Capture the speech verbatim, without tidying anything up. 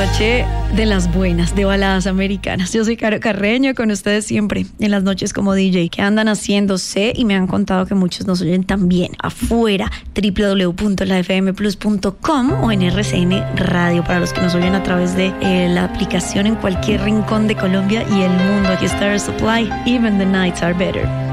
noche de las buenas, de baladas americanas. Yo soy Caro Carreño, con ustedes siempre en las noches como D J. ¿Qué andan haciendo? Sé y me han contado que muchos nos oyen también afuera. doble u doble u doble u punto la f m plus punto com o en R C N Radio para los que nos oyen a través de eh, la aplicación en cualquier rincón de Colombia y el mundo. Aquí está Air Supply. Even the nights are better.